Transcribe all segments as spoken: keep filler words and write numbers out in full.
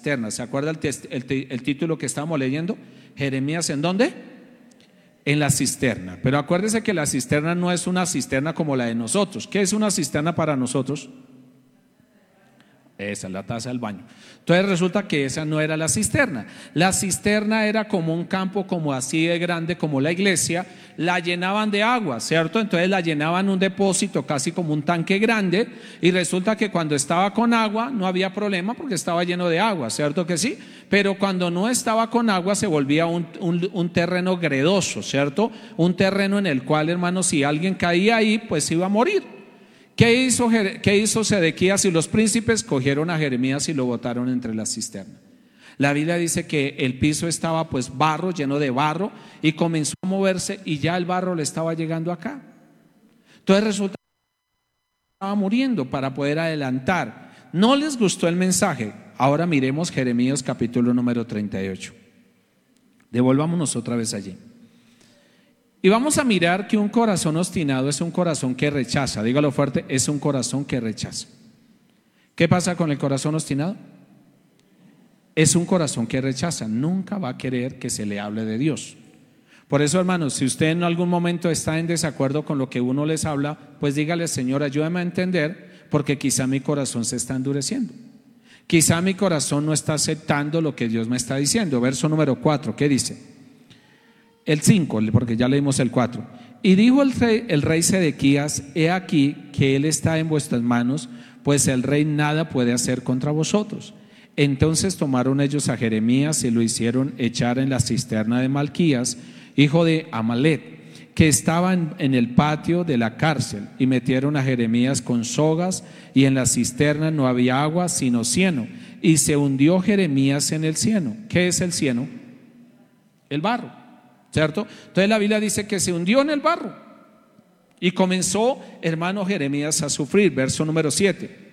cisterna. ¿Se acuerda el, tes- el, ti- el título que estábamos leyendo? Jeremías, ¿en dónde? En la cisterna. Pero acuérdese que la cisterna no es una cisterna como la de nosotros. ¿Qué es una cisterna para nosotros? Esa es la taza del baño. Entonces resulta que esa no era la cisterna. La cisterna era como un campo como así de grande como la iglesia. La llenaban de agua, ¿cierto? Entonces la llenaban un depósito casi como un tanque grande. Y resulta que cuando estaba con agua no había problema porque estaba lleno de agua, ¿cierto que sí? Pero cuando no estaba con agua se volvía un, un, un terreno gredoso, ¿cierto? Un terreno en el cual, hermanos, si alguien caía ahí, pues iba a morir. ¿Qué hizo, ¿Qué hizo Sedequías y los príncipes? Cogieron a Jeremías y lo botaron entre la cisterna. La Biblia dice que el piso estaba pues barro, lleno de barro, y comenzó a moverse y ya el barro le estaba llegando acá. Entonces resulta que estaba muriendo para poder adelantar. No les gustó el mensaje. Ahora miremos Jeremías capítulo número treinta y ocho. Devolvámonos otra vez allí. Y vamos a mirar que un corazón obstinado es un corazón que rechaza. Dígalo fuerte, es un corazón que rechaza. ¿Qué pasa con el corazón obstinado? Es un corazón que rechaza. Nunca va a querer que se le hable de Dios. Por eso, hermanos, si usted en algún momento está en desacuerdo con lo que uno les habla, pues dígale: Señor, ayúdame a entender, porque quizá mi corazón se está endureciendo. Quizá mi corazón no está aceptando lo que Dios me está diciendo. Verso número cuatro, ¿qué dice? El cinco, porque ya leímos el cuatro. Y dijo el rey, el rey Sedequías: he aquí que él está en vuestras manos, pues el rey nada puede hacer contra vosotros. Entonces tomaron ellos a Jeremías y lo hicieron echar en la cisterna de Malquías, hijo de Amalet, que estaba en, en el patio de la cárcel, y metieron a Jeremías con sogas, y en la cisterna no había agua sino cieno, y se hundió Jeremías en el cieno. ¿Qué es el cieno? El barro, ¿cierto? Entonces la Biblia dice que se hundió en el barro y comenzó, hermano, Jeremías a sufrir. Verso número siete.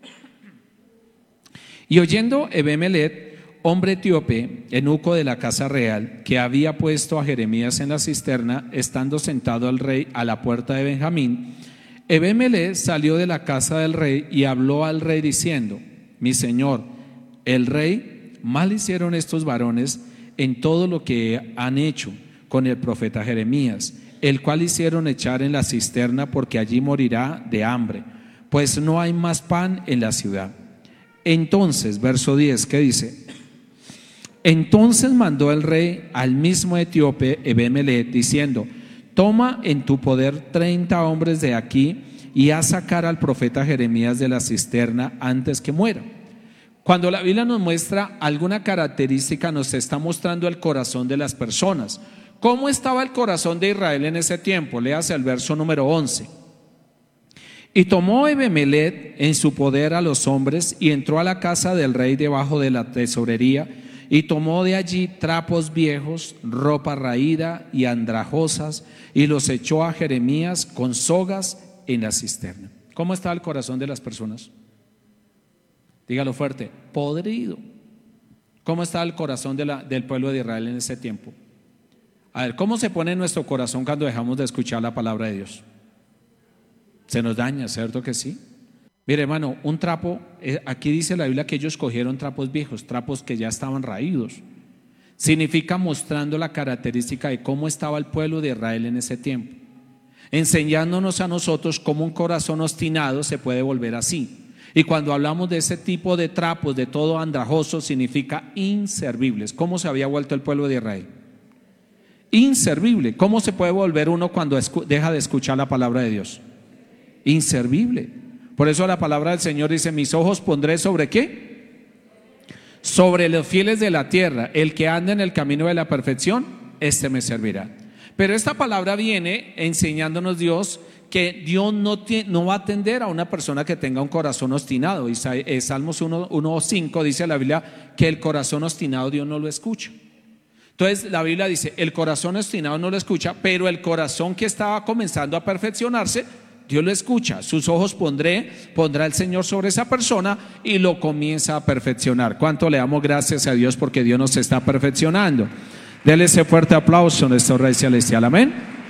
Y oyendo Ebemelet, hombre etíope, eunuco de la casa real, que había puesto a Jeremías en la cisterna, estando sentado el rey a la puerta de Benjamín, Ebemelet salió de la casa del rey y habló al rey diciendo: mi señor, el rey, mal hicieron estos varones en todo lo que han hecho con el profeta Jeremías, el cual hicieron echar en la cisterna, porque allí morirá de hambre, pues no hay más pan en la ciudad. Entonces, verso diez, ¿qué dice? Entonces mandó el rey al mismo etíope Ebemelet, diciendo: toma en tu poder treinta hombres de aquí y haz sacar al profeta Jeremías de la cisterna antes que muera. Cuando la Biblia nos muestra alguna característica, nos está mostrando el corazón de las personas. ¿Cómo estaba el corazón de Israel en ese tiempo? Léase el verso número once. Y tomó Ebemelet en su poder a los hombres y entró a la casa del rey debajo de la tesorería, y tomó de allí trapos viejos, ropa raída y andrajosas, y los echó a Jeremías con sogas en la cisterna. ¿Cómo está el corazón de las personas? Dígalo fuerte: podrido. ¿Cómo está el corazón de la, del pueblo de Israel en ese tiempo? A ver, ¿cómo se pone nuestro corazón cuando dejamos de escuchar la palabra de Dios? Se nos daña, ¿cierto que sí? Mire, hermano, un trapo, aquí dice la Biblia que ellos cogieron trapos viejos, trapos que ya estaban raídos. Significa mostrando la característica de cómo estaba el pueblo de Israel en ese tiempo, enseñándonos a nosotros cómo un corazón obstinado se puede volver así. Y cuando hablamos de ese tipo de trapos, de todo andrajoso, significa inservibles. ¿Cómo se había vuelto el pueblo de Israel? Inservible. ¿Cómo se puede volver uno cuando deja de escuchar la palabra de Dios? Inservible. Por eso la palabra del Señor dice: mis ojos pondré sobre ¿qué? Sobre los fieles de la tierra. El que anda en el camino de la perfección, este me servirá. Pero esta palabra viene enseñándonos Dios que Dios no, tiene, no va a atender a una persona que tenga un corazón obstinado. Y Salmos uno cinco dice la Biblia que el corazón obstinado Dios no lo escucha. Entonces la Biblia dice: el corazón obstinado no lo escucha, pero el corazón que estaba comenzando a perfeccionarse, Dios lo escucha. Sus ojos pondré, pondrá el Señor sobre esa persona y lo comienza a perfeccionar. ¿Cuánto le damos gracias a Dios porque Dios nos está perfeccionando? Dele ese fuerte aplauso a nuestro Rey Celestial, amén.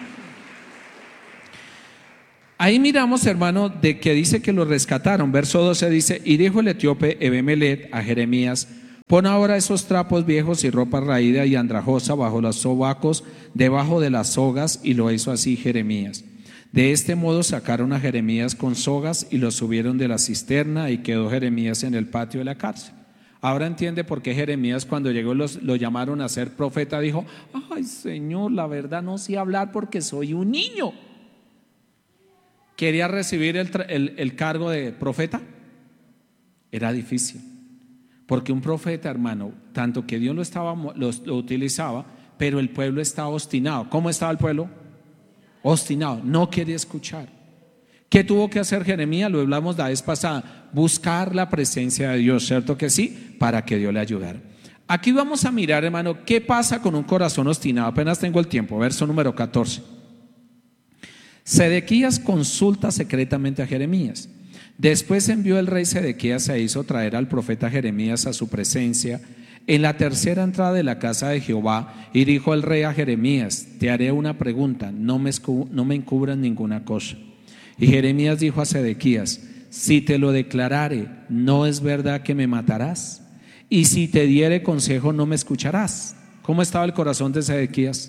Ahí miramos, hermano, de que dice que lo rescataron. Verso doce dice: y dijo el etíope Ebemelet a Jeremías: Pon ahora esos trapos viejos y ropa raída y andrajosa bajo los sobacos, debajo de las sogas, y lo hizo así Jeremías. De este modo sacaron a Jeremías con sogas y lo subieron de la cisterna, y quedó Jeremías en el patio de la cárcel. Ahora entiende por qué Jeremías, cuando llegó los, lo llamaron a ser profeta, dijo: ay, Señor, la verdad no sé hablar porque soy un niño. ¿Quería recibir el, el, el cargo de profeta? Era difícil, porque un profeta, hermano, tanto que Dios lo, estaba, lo, lo utilizaba, pero el pueblo estaba obstinado. ¿Cómo estaba el pueblo? Obstinado, no quería escuchar. ¿Qué tuvo que hacer Jeremías? Lo hablamos la vez pasada: buscar la presencia de Dios, ¿cierto que sí? Para que Dios le ayudara. Aquí vamos a mirar, hermano, qué pasa con un corazón obstinado. Apenas tengo el tiempo, verso número catorce. Sedequías consulta secretamente a Jeremías. Después envió el rey Sedequías e hizo traer al profeta Jeremías a su presencia en la tercera entrada de la casa de Jehová, y dijo el rey a Jeremías: te haré una pregunta, no me, no me encubras ninguna cosa. Y Jeremías dijo a Sedequías: si te lo declarare, ¿no es verdad que me matarás? Y si te diere consejo, ¿no me escucharás? ¿Cómo estaba el corazón de Sedequías?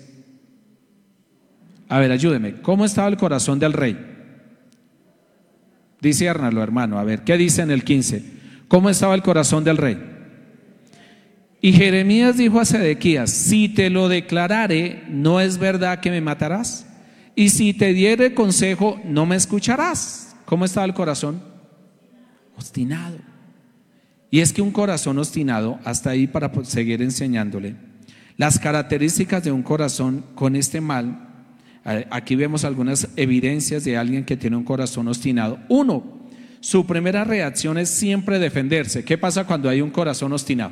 A ver, ayúdeme. ¿Cómo estaba el corazón del rey? Disiérnalo, hermano. A ver, ¿qué dice en el quince? ¿Cómo estaba el corazón del rey? Y Jeremías dijo a Sedequías: si te lo declarare, ¿no es verdad que me matarás? Y si te diere consejo, ¿no me escucharás? ¿Cómo estaba el corazón? Obstinado. Y es que un corazón obstinado, hasta ahí para seguir enseñándole, las características de un corazón con este mal. Aquí vemos algunas evidencias de alguien que tiene un corazón obstinado. Uno, su primera reacción es siempre defenderse. ¿Qué pasa cuando hay un corazón obstinado?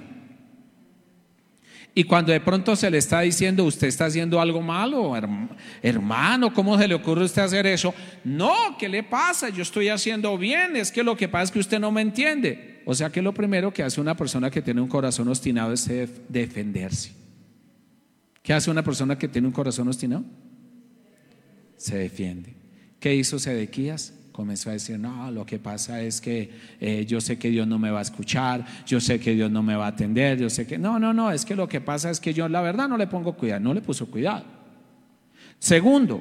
Y cuando de pronto se le está diciendo: usted está haciendo algo malo, hermano, ¿cómo se le ocurre a usted hacer eso? No, ¿qué le pasa? Yo estoy haciendo bien, es que lo que pasa es que usted no me entiende. O sea que lo primero que hace una persona que tiene un corazón obstinado es defenderse. ¿Qué hace una persona que tiene un corazón obstinado? Se defiende. ¿Qué hizo Sedequías? Comenzó a decir: no, lo que pasa es que eh, yo sé que Dios no me va a escuchar, yo sé que Dios no me va a atender, yo sé que no, no, no, es que lo que pasa es que yo la verdad no le pongo cuidado. No le puso cuidado. Segundo,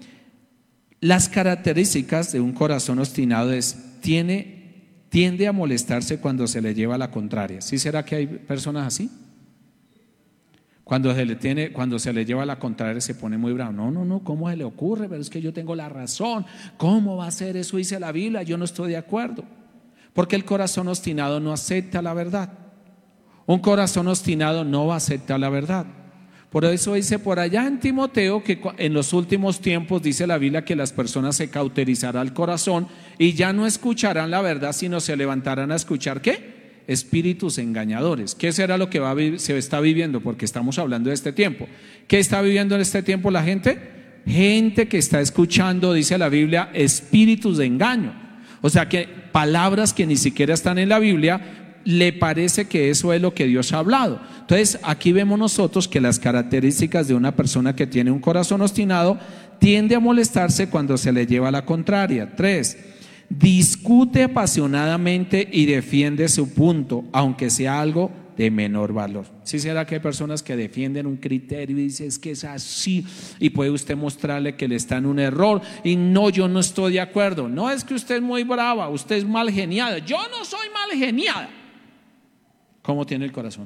las características de un corazón obstinado es tiene, tiende a molestarse cuando se le lleva la contraria. ¿Sí será que hay personas así? Cuando se le tiene, cuando se le lleva la contraria, se pone muy bravo. No, no, no, ¿cómo se le ocurre? Pero es que yo tengo la razón. ¿Cómo va a ser eso? Dice la Biblia, yo no estoy de acuerdo. Porque el corazón obstinado no acepta la verdad. Un corazón obstinado no va a aceptar la verdad. Por eso dice por allá en Timoteo que en los últimos tiempos dice la Biblia que las personas se cauterizarán el corazón y ya no escucharán la verdad, sino se levantarán a escuchar ¿qué? Espíritus engañadores. ¿Qué será lo que va a vivir, se está viviendo? Porque estamos hablando de este tiempo. ¿Qué está viviendo en este tiempo la gente? Gente que está escuchando, dice la Biblia, espíritus de engaño. O sea que palabras que ni siquiera están en la Biblia, le parece que eso es lo que Dios ha hablado. Entonces aquí vemos nosotros que las características de una persona que tiene un corazón obstinado tiende a molestarse cuando se le lleva la contraria. Tres, discute apasionadamente y defiende su punto, aunque sea algo de menor valor. ¿Sí será que hay personas que defienden un criterio y dicen es que es así? Y puede usted mostrarle que le está en un error y no, yo no estoy de acuerdo. No es que usted es muy brava, usted es mal geniada. Yo no soy mal geniada. ¿Cómo tiene el corazón?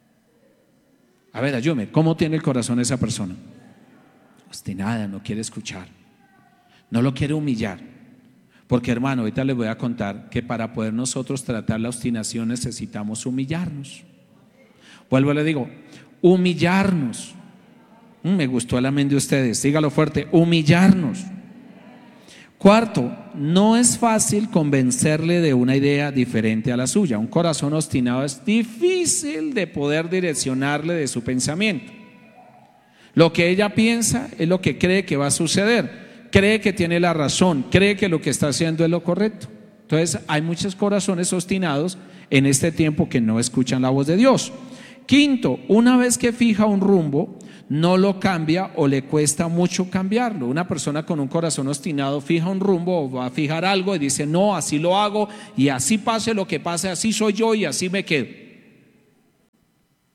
A ver, ayúdame, ¿cómo tiene el corazón esa persona? Obstinada, no quiere escuchar, no lo quiere humillar. Porque hermano, ahorita les voy a contar que para poder nosotros tratar la obstinación necesitamos humillarnos. Vuelvo y le digo, humillarnos. Mm, me gustó el amén de ustedes, dígalo fuerte, humillarnos. Cuarto, no es fácil convencerle de una idea diferente a la suya. Un corazón obstinado es difícil de poder direccionarle de su pensamiento. Lo que ella piensa es lo que cree que va a suceder. Cree que tiene la razón, cree que lo que está haciendo es lo correcto. Entonces hay muchos corazones obstinados en este tiempo que no escuchan la voz de Dios. Quinto, una vez que fija un rumbo, no lo cambia o le cuesta mucho cambiarlo. Una persona con un corazón obstinado fija un rumbo o va a fijar algo y dice no, así lo hago y así pase lo que pase, así soy yo y así me quedo.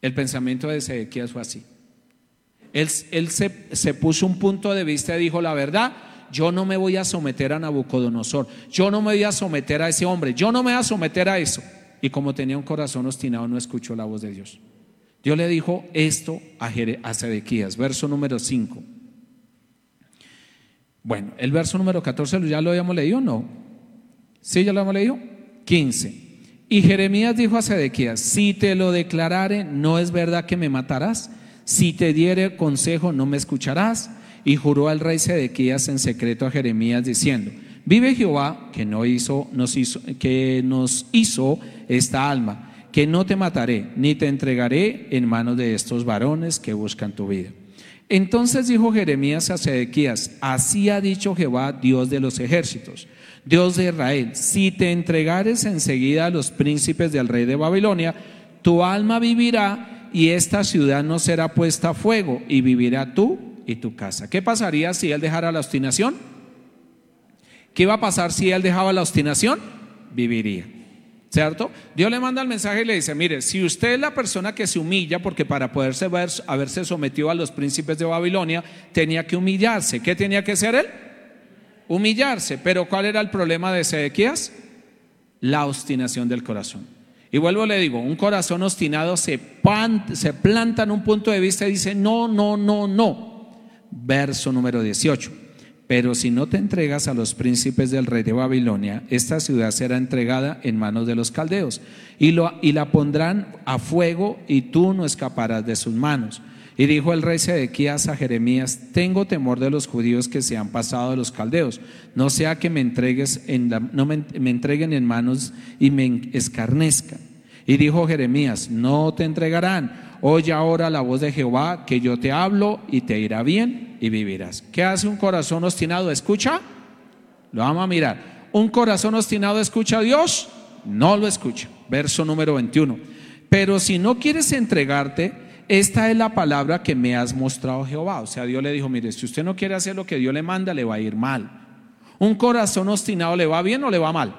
El pensamiento de Sedequías fue así. Él, él se, se puso un punto de vista y dijo: la verdad, yo no me voy a someter a Nabucodonosor, yo no me voy a someter a ese hombre, yo no me voy a someter a eso. Y como tenía un corazón obstinado, no escuchó la voz de Dios. Dios le dijo esto a, Jere, a Sedequías, verso número cinco. Bueno, el verso número catorce ya lo habíamos leído, ¿no? ¿Sí, ya lo hemos leído? quince. Y Jeremías dijo a Sedequías: si te lo declarare, ¿no es verdad que me matarás? Si te diere consejo, ¿no me escucharás? Y juró al rey Sedequías en secreto a Jeremías diciendo: vive Jehová, que, no hizo, nos hizo, que nos hizo esta alma, que no te mataré, ni te entregaré en manos de estos varones que buscan tu vida. Entonces dijo Jeremías a Sedequías: así ha dicho Jehová, Dios de los ejércitos, Dios de Israel: si te entregares enseguida a los príncipes del rey de Babilonia, tu alma vivirá, y esta ciudad no será puesta a fuego, y vivirá tú y tu casa. ¿Qué pasaría si él dejara la obstinación? ¿Qué iba a pasar si él dejaba la obstinación? Viviría, ¿cierto? Dios le manda el mensaje y le dice: mire, si usted es la persona que se humilla, porque para poderse ver, haberse sometido a los príncipes de Babilonia tenía que humillarse. ¿Qué tenía que hacer él? Humillarse. Pero ¿cuál era el problema de Sedequías? La obstinación del corazón. Y vuelvo, le digo, un corazón obstinado se, pan, se planta en un punto de vista y dice: no, no, no, no. Verso número dieciocho. Pero si no te entregas a los príncipes del rey de Babilonia, esta ciudad será entregada en manos de los caldeos, y, lo, y la pondrán a fuego, y tú no escaparás de sus manos. Y dijo el rey Sedequías a Jeremías: tengo temor de los judíos que se han pasado de los caldeos, no sea que me entregues en la, no me, me entreguen en manos y me escarnezcan. Y dijo Jeremías: no te entregarán, oye ahora la voz de Jehová, que yo te hablo, y te irá bien y vivirás. ¿Qué hace un corazón obstinado? ¿Escucha? Lo vamos a mirar. ¿Un corazón obstinado escucha a Dios? No lo escucha. Verso número veintiuno. Pero si no quieres entregarte, esta es la palabra que me has mostrado, Jehová. O sea, Dios le dijo: mire, si usted no quiere hacer lo que Dios le manda, le va a ir mal. ¿Un corazón obstinado le va bien o le va mal?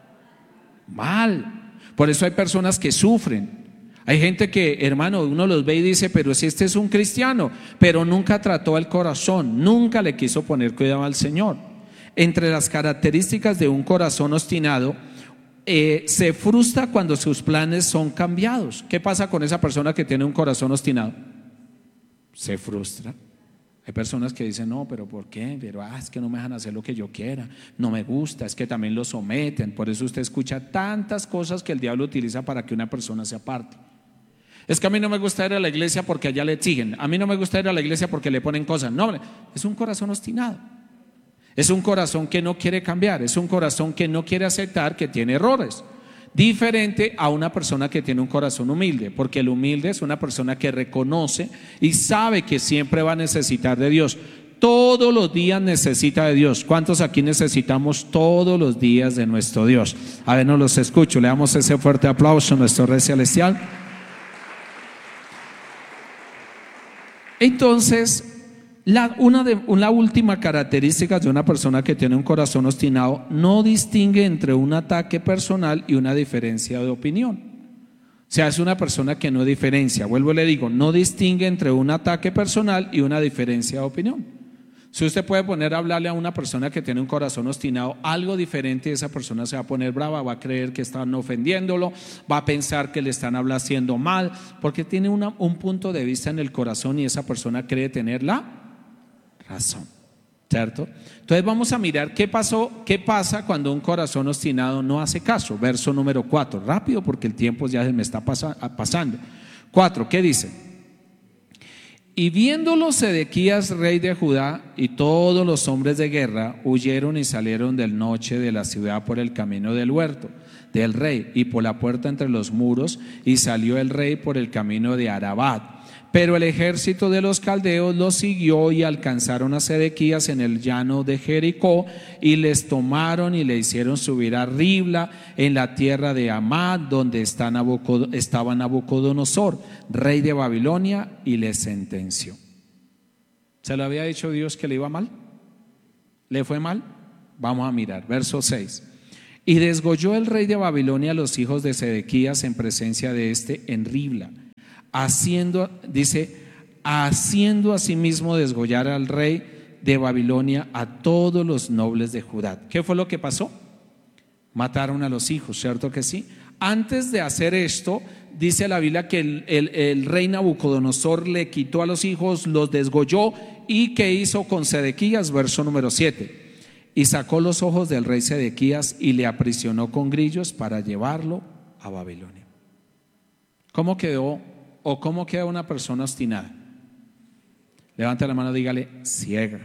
Mal. Por eso hay personas que sufren. Hay gente que, hermano, uno los ve y dice: pero si este es un cristiano, pero nunca trató el corazón, nunca le quiso poner cuidado al Señor. Entre las características de un corazón obstinado, Eh, se frustra cuando sus planes son cambiados. ¿Qué pasa con esa persona que tiene un corazón obstinado? Se frustra. Hay personas que dicen: no, pero ¿por qué? Pero ah, es que no me dejan hacer lo que yo quiera, no me gusta, es que también lo someten. Por eso usted escucha tantas cosas que el diablo utiliza para que una persona se aparte. Es que a mí no me gusta ir a la iglesia porque allá le exigen, a mí no me gusta ir a la iglesia porque le ponen cosas. No, es un corazón obstinado. Es un corazón que no quiere cambiar, es un corazón que no quiere aceptar que tiene errores. Diferente a una persona que tiene un corazón humilde, porque el humilde es una persona que reconoce y sabe que siempre va a necesitar de Dios. Todos los días necesita de Dios. ¿Cuántos aquí necesitamos todos los días de nuestro Dios? A ver, no los escucho. Le damos ese fuerte aplauso a nuestro Rey Celestial. Entonces, La, una de, una última característica de una persona que tiene un corazón obstinado: no distingue entre un ataque personal y una diferencia de opinión. O sea, es una persona que no diferencia. Vuelvo y le digo: no distingue entre un ataque personal y una diferencia de opinión. Si usted puede poner a hablarle a una persona que tiene un corazón obstinado algo diferente, esa persona se va a poner brava, va a creer que están ofendiéndolo, va a pensar que le están haciendo mal, porque tiene una, un punto de vista en el corazón y esa persona cree tenerla razón, ¿cierto? Entonces vamos a mirar qué pasó, qué pasa cuando un corazón obstinado no hace caso. Verso número cuatro, rápido porque el tiempo ya se me está pasa, pasando. cuatro, ¿qué dice? Y viéndolo Sedequías rey de Judá y todos los hombres de guerra huyeron y salieron de noche de la ciudad por el camino del huerto del rey y por la puerta entre los muros, y salió el rey por el camino de Arabat. Pero el ejército de los caldeos los siguió y alcanzaron a Sedequías en el llano de Jericó, y les tomaron y le hicieron subir a Ribla en la tierra de Amad, donde está Nabucod- estaba Nabucodonosor, rey de Babilonia, y les sentenció. ¿Se lo había dicho Dios que le iba mal? ¿Le fue mal? Vamos a mirar, verso seis. Y desgolló el rey de Babilonia a los hijos de Sedequías en presencia de éste en Ribla. haciendo, dice, haciendo asimismo desgollar al rey de Babilonia a todos los nobles de Judá. ¿Qué fue lo que pasó? Mataron a los hijos, ¿cierto que sí? Antes de hacer esto, dice la Biblia que el, el, el rey Nabucodonosor le quitó a los hijos, los desgolló. ¿Y qué hizo con Sedequías? Verso número siete. Y sacó los ojos del rey Sedequías y le aprisionó con grillos para llevarlo a Babilonia. ¿Cómo quedó o cómo queda una persona obstinada? Levante la mano, dígale, ciega.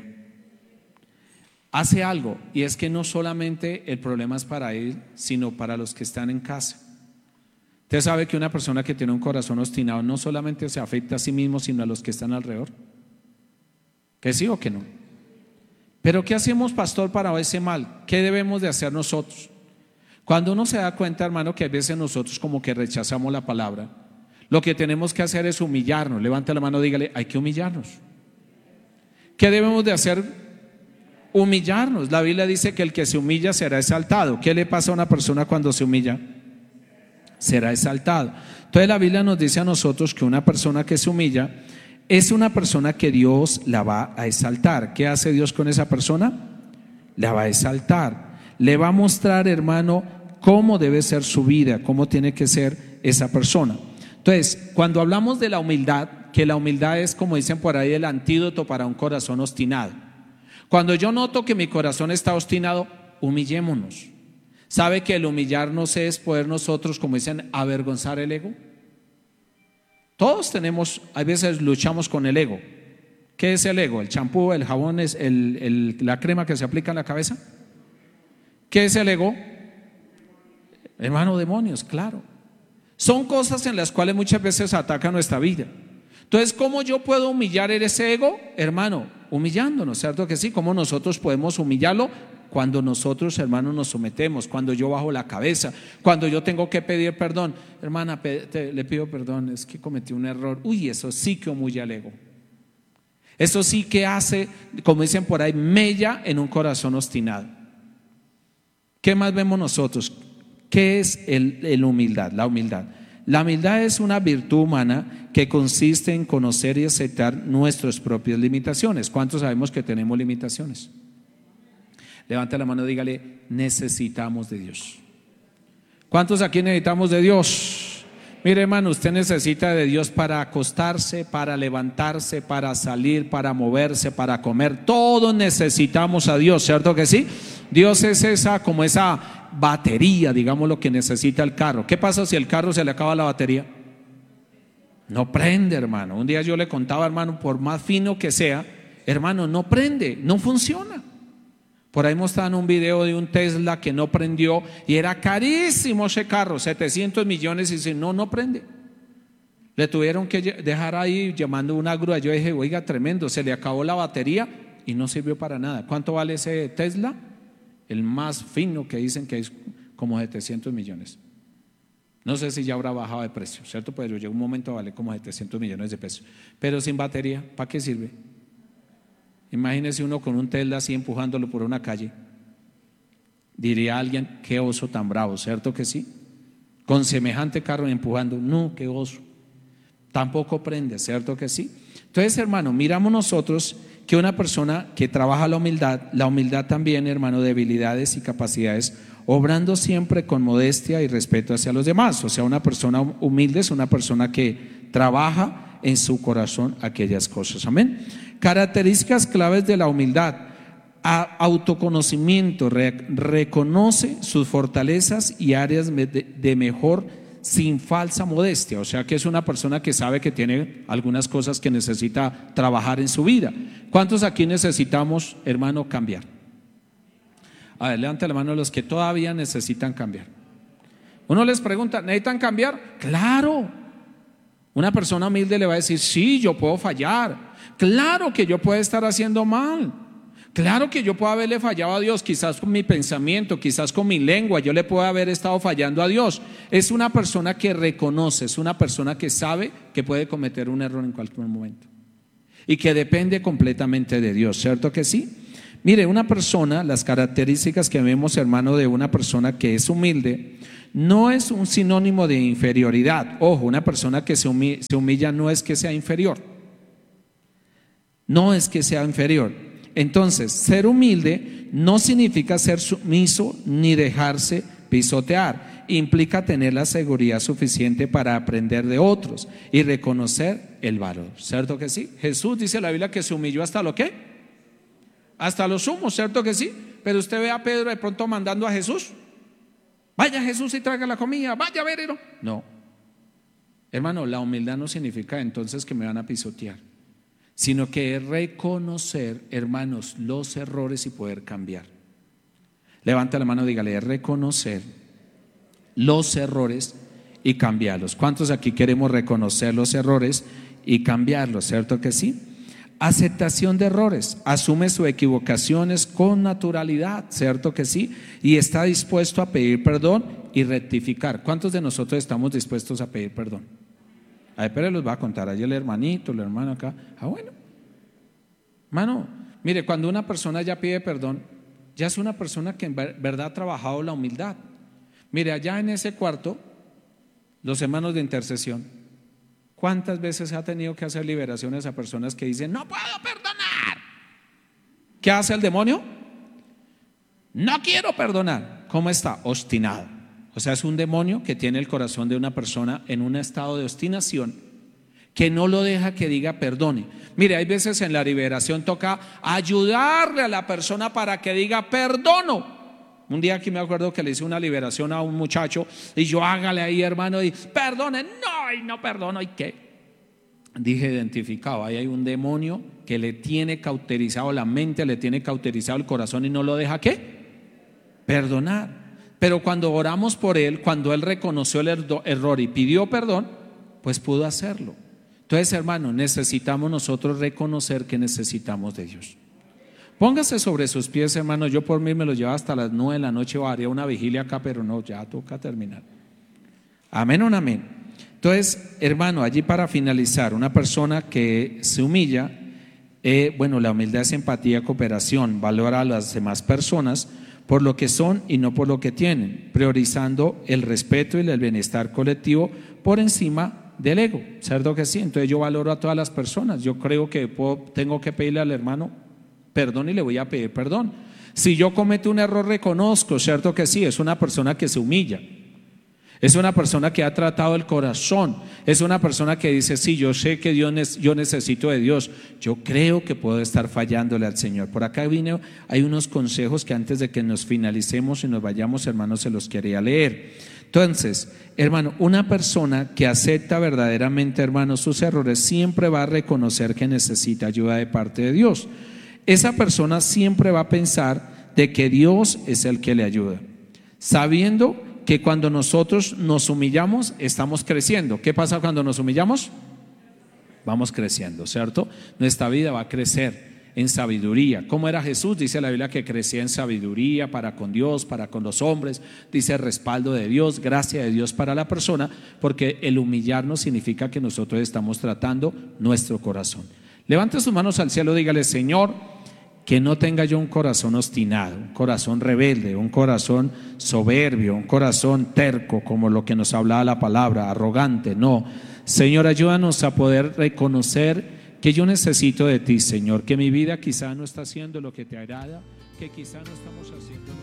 Hace algo, y es que no solamente el problema es para él, sino para los que están en casa. Usted sabe que una persona que tiene un corazón obstinado no solamente se afecta a sí mismo, sino a los que están alrededor. ¿Que sí o que no? Pero ¿qué hacemos, pastor, para ese mal? ¿Qué debemos de hacer nosotros? Cuando uno se da cuenta, hermano, que a veces nosotros como que rechazamos la palabra, lo que tenemos que hacer es humillarnos. Levante la mano, dígale, hay que humillarnos. ¿Qué debemos de hacer? Humillarnos. La Biblia dice que el que se humilla será exaltado. ¿Qué le pasa a una persona cuando se humilla? Será exaltado. Entonces la Biblia nos dice a nosotros que una persona que se humilla es una persona que Dios la va a exaltar. ¿Qué hace Dios con esa persona? La va a exaltar. Le va a mostrar, hermano, cómo debe ser su vida, cómo tiene que ser esa persona. Entonces, cuando hablamos de la humildad, que la humildad es, como dicen por ahí, el antídoto para un corazón obstinado. Cuando yo noto que mi corazón está obstinado, humillémonos. ¿Sabe que el humillarnos es poder nosotros, como dicen, avergonzar el ego? Todos tenemos, a veces luchamos con el ego. ¿Qué es el ego? ¿El champú, el jabón, es el, el, la crema que se aplica en la cabeza? ¿Qué es el ego? Hermano, demonios, claro. Son cosas en las cuales muchas veces ataca nuestra vida. Entonces, ¿cómo yo puedo humillar ese ego? Hermano, humillándonos, ¿cierto que sí? ¿Cómo nosotros podemos humillarlo? Cuando nosotros, hermanos, nos sometemos, cuando yo bajo la cabeza, cuando yo tengo que pedir perdón. Hermana, te, le pido perdón, es que cometí un error. Uy, eso sí que humilla el ego. Eso sí que hace, como dicen por ahí, mella en un corazón obstinado. ¿Qué más vemos nosotros? ¿Qué es el, el humildad? La humildad. La humildad es una virtud humana que consiste en conocer y aceptar nuestras propias limitaciones. ¿Cuántos sabemos que tenemos limitaciones? Levante la mano y dígale, necesitamos de Dios. ¿Cuántos aquí necesitamos de Dios? Mire, hermano, usted necesita de Dios para acostarse, para levantarse, para salir, para moverse, para comer. Todos necesitamos a Dios, ¿cierto que sí? Dios es esa, como esa batería, digamos, lo que necesita el carro. ¿Qué pasa si el carro se le acaba la batería? No prende, hermano. Un día yo le contaba, hermano, por más fino que sea, hermano, no prende, no funciona. Por ahí mostraban un video de un Tesla que no prendió y era carísimo ese carro, setecientos millones, y dice, no, no prende. Le tuvieron que dejar ahí llamando una grúa. Yo dije, oiga, tremendo, se le acabó la batería y no sirvió para nada. ¿Cuánto vale ese Tesla? El más fino, que dicen que es como setecientos millones. No sé si ya habrá bajado de precio, ¿cierto? Pero llegó un momento vale como setecientos millones de pesos. Pero sin batería, ¿para qué sirve? Imagínese uno con un Tesla así empujándolo por una calle. Diría alguien, qué oso tan bravo, ¿cierto que sí? Con semejante carro empujando, no, qué oso. Tampoco prende, ¿cierto que sí? Entonces, hermano, miramos nosotros que una persona que trabaja la humildad, la humildad también, hermano, debilidades y capacidades, obrando siempre con modestia y respeto hacia los demás. O sea, una persona humilde es una persona que trabaja en su corazón aquellas cosas. Amén. Características claves de la humildad: a autoconocimiento, re, reconoce sus fortalezas y áreas de, de mejor sin falsa modestia. O sea que es una persona que sabe que tiene algunas cosas que necesita trabajar en su vida. ¿Cuántos aquí necesitamos, hermano, cambiar? A ver, levante la mano los que todavía necesitan cambiar. Uno les pregunta, ¿necesitan cambiar? Claro. Una persona humilde le va a decir, sí, yo puedo fallar. Claro que yo puedo estar haciendo mal. Claro que yo puedo haberle fallado a Dios, quizás con mi pensamiento, quizás con mi lengua, yo le puedo haber estado fallando a Dios. Es una persona que reconoce, es una persona que sabe que puede cometer un error en cualquier momento y que depende completamente de Dios, ¿cierto que sí? Mire, una persona, las características que vemos, hermano, de una persona que es humilde, no es un sinónimo de inferioridad. Ojo, una persona que se humilla, se humilla no es que sea inferior. No es que sea inferior. Entonces, ser humilde no significa ser sumiso ni dejarse pisotear. Implica tener la seguridad suficiente para aprender de otros y reconocer el valor. ¿Cierto que sí? Jesús dice en la Biblia que se humilló hasta lo qué? Hasta lo sumo, ¿cierto que sí? Pero usted ve a Pedro de pronto mandando a Jesús. Vaya Jesús y traiga la comida, vaya a ver. No, hermano, la humildad no significa entonces que me van a pisotear, sino que es reconocer, hermanos, los errores y poder cambiar. Levanta la mano, dígale, es reconocer los errores y cambiarlos. ¿Cuántos aquí queremos reconocer los errores y cambiarlos? ¿Cierto que sí? Aceptación de errores, asume sus equivocaciones con naturalidad, ¿cierto que sí? Y está dispuesto a pedir perdón y rectificar. ¿Cuántos de nosotros estamos dispuestos a pedir perdón? A ver, pero les va a contar, ayer el hermanito, el hermano acá. Ah, bueno, hermano, mire, cuando una persona ya pide perdón, ya es una persona que en verdad ha trabajado la humildad. Mire, allá en ese cuarto, los hermanos de intercesión, ¿cuántas veces ha tenido que hacer liberaciones a personas que dicen, no puedo perdonar? ¿Qué hace el demonio? No quiero perdonar. ¿Cómo está? Obstinado. O sea, es un demonio que tiene el corazón de una persona en un estado de obstinación que no lo deja que diga perdone. Mire, hay veces en la liberación toca ayudarle a la persona para que diga perdono. Un día aquí me acuerdo que le hice una liberación a un muchacho y yo hágale ahí, hermano, y perdone, no, y no perdono, ¿y qué? Dije identificado, ahí hay un demonio que le tiene cauterizado la mente, le tiene cauterizado el corazón y no lo deja, ¿qué? Perdonar. Pero cuando oramos por él, cuando él reconoció el error y pidió perdón, pues pudo hacerlo. Entonces, hermano, necesitamos nosotros reconocer que necesitamos de Dios. Póngase sobre sus pies, hermano. Yo por mí me lo llevo hasta las nueve de la noche o haría una vigilia acá, pero no, ya toca terminar. Amén o no amén. Entonces, hermano, allí para finalizar, una persona que se humilla, eh, bueno, la humildad es empatía, cooperación, valora a las demás personas por lo que son y no por lo que tienen, priorizando el respeto y el bienestar colectivo por encima del ego. ¿Cierto que sí? Entonces yo valoro a todas las personas. Yo creo que puedo, tengo que pedirle al hermano perdón y le voy a pedir perdón. Si yo cometo un error, reconozco, ¿cierto que sí? Es una persona que se humilla, es una persona que ha tratado el corazón, es una persona que dice, sí, yo sé que Dios, yo necesito de Dios, yo creo que puedo estar fallándole al Señor. Por acá vine, hay unos consejos que antes de que nos finalicemos y nos vayamos, hermanos, se los quería leer. Entonces, hermano, una persona que acepta verdaderamente, hermano, sus errores, siempre va a reconocer que necesita ayuda de parte de Dios. Esa persona siempre va a pensar de que Dios es el que le ayuda, sabiendo que cuando nosotros nos humillamos estamos creciendo. ¿Qué pasa cuando nos humillamos? Vamos creciendo, ¿cierto? Nuestra vida va a crecer en sabiduría. ¿Cómo era Jesús? Dice la Biblia que crecía en sabiduría para con Dios, para con los hombres. Dice respaldo de Dios, gracia de Dios para la persona, porque el humillarnos significa que nosotros estamos tratando nuestro corazón. Levante sus manos al cielo, dígale, Señor, que no tenga yo un corazón obstinado, un corazón rebelde, un corazón soberbio, un corazón terco, como lo que nos hablaba la palabra, arrogante. No, Señor, ayúdanos a poder reconocer que yo necesito de ti, Señor, que mi vida quizá no está haciendo lo que te agrada, que quizá no estamos haciendo